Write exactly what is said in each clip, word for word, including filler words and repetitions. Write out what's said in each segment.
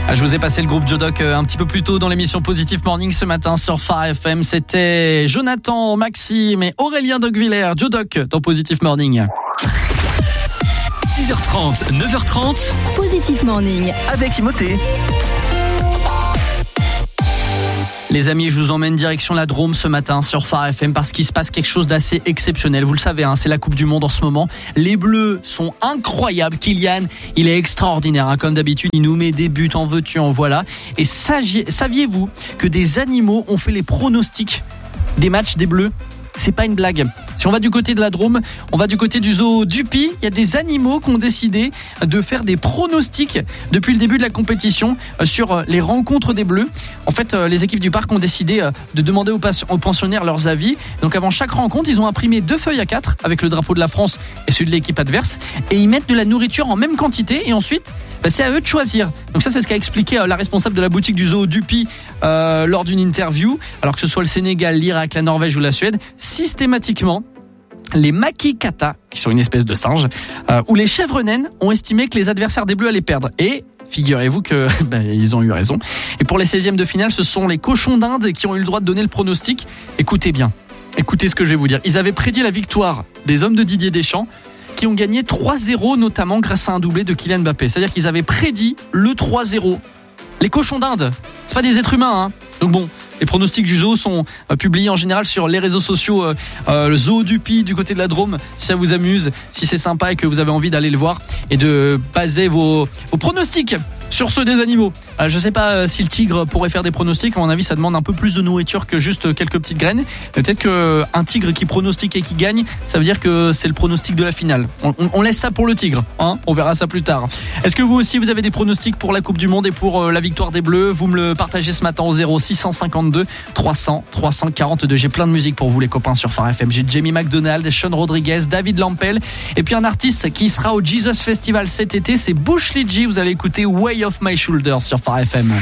Je vous ai passé le groupe Jodoc un petit peu plus tôt dans l'émission Positive Morning ce matin sur Phare F M. C'était Jonathan, Maxime et Aurélien Docvillers. Jodoc dans Positive Morning. six heures trente, neuf heures trente. Positive Morning avec Timothée. Les amis, je vous emmène direction la Drôme ce matin sur Phare F M parce qu'il se passe quelque chose d'assez exceptionnel. Vous le savez, hein, c'est la Coupe du Monde en ce moment. Les Bleus sont incroyables. Kylian, il est extraordinaire. Hein, comme d'habitude, il nous met des buts, en veux-tu, en voilà. Et saviez-vous que des animaux ont fait les pronostics des matchs des Bleus ? C'est pas une blague. Si on va du côté de la Drôme, on va du côté du zoo d'Uppy. Il y a des animaux qui ont décidé de faire des pronostics depuis le début de la compétition sur les rencontres des Bleus. En fait, les équipes du parc ont décidé de demander aux pensionnaires leurs avis. Donc avant chaque rencontre, ils ont imprimé deux feuilles A quatre avec le drapeau de la France et celui de l'équipe adverse. Et ils mettent de la nourriture en même quantité. Et ensuite, bah, c'est à eux de choisir. Donc ça, c'est ce qu'a expliqué la responsable de la boutique du zoo d'Uppy euh, lors d'une interview. Alors que ce soit le Sénégal, l'Irak, la Norvège ou la Suède, systématiquement, les makikata, qui sont une espèce de singe, euh, ou les chèvres naines ont estimé que les adversaires des Bleus allaient perdre. Et figurez-vous que bah, ils ont eu raison. Et pour les seizièmes de finale, ce sont les cochons d'Inde qui ont eu le droit de donner le pronostic. Écoutez bien, écoutez ce que je vais vous dire. Ils avaient prédit la victoire des hommes de Didier Deschamps, qui ont gagné trois zéro, notamment grâce à un doublé de Kylian Mbappé. C'est-à-dire qu'ils avaient prédit le trois zéro. Les cochons d'Inde, c'est pas des êtres humains, hein. Donc bon, les pronostics du zoo sont euh, publiés en général sur les réseaux sociaux, euh, euh, le zoo d'Uppy du côté de la Drôme. Si ça vous amuse, si c'est sympa et que vous avez envie d'aller le voir et de baser vos, vos pronostics sur ceux des animaux. Euh, je sais pas euh, si le tigre pourrait faire des pronostics. À mon avis, ça demande un peu plus de nourriture que juste quelques petites graines. Peut-être qu'un tigre qui pronostique et qui gagne, ça veut dire que c'est le pronostic de la finale. On, on, on laisse ça pour le tigre, hein. On verra ça plus tard. Est-ce que vous aussi, vous avez des pronostics pour la Coupe du Monde et pour euh, la victoire des Bleus? Vous me le partagez ce matin au zéro six cent cinquante-deux trois cents trois cent quarante-deux. J'ai plein de musique pour vous les copains sur Phare F M. J'ai Jamie McDonald, Sean Rodriguez, David Lampel et puis un artiste qui sera au Jesus Festival cet été, c'est Bush League. Vous allez écouter Way Off My Shoulders sur Phare F M.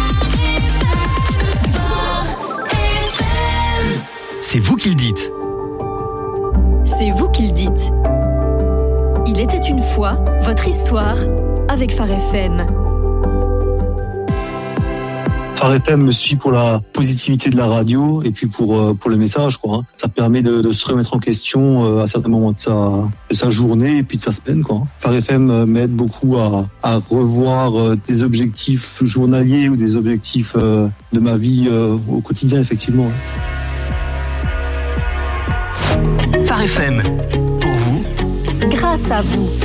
C'est vous qui le dites. C'est vous qui le dites. Il était une fois votre histoire avec Phare F M. Phare F M me suit pour la positivité de la radio et puis pour euh, pour le message, quoi. Ça permet de, de se remettre en question euh, à certains moments de sa de sa journée et puis de sa semaine, quoi. Phare F M euh, m'aide beaucoup à à revoir euh, des objectifs journaliers ou des objectifs euh, de ma vie euh, au quotidien, effectivement. Phare F M, pour vous, grâce à vous.